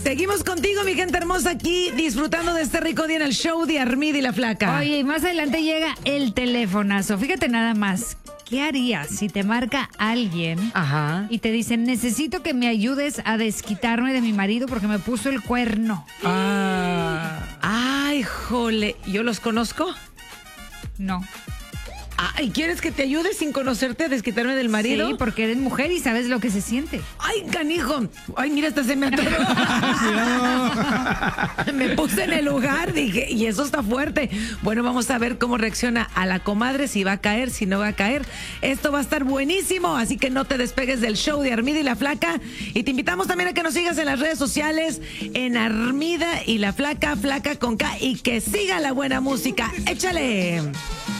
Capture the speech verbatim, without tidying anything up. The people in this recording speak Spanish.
Seguimos contigo, mi gente hermosa, aquí disfrutando de este rico día en el show de Armida y la Flaca. Oye, y más adelante llega el telefonazo. Fíjate nada más. ¿Qué harías si te marca alguien Ajá. y te dicen, necesito que me ayudes a desquitarme de mi marido porque me puso el cuerno? Ah. Ay, jole, ¿yo los conozco? No. Ay, ¿quieres que te ayude sin conocerte a desquitarme del marido? Sí, porque eres mujer y sabes lo que se siente. Ay, canijo. Ay, mira, hasta se me atoró. Me puse en el lugar, dije, y eso está fuerte. Bueno, vamos a ver cómo reacciona a la comadre, si va a caer, si no va a caer. Esto va a estar buenísimo, así que no te despegues del show de Armida y la Flaca. Y te invitamos también a que nos sigas en las redes sociales, en Armida y la Flaca, Flaca con K, y que siga la buena música. ¡Échale!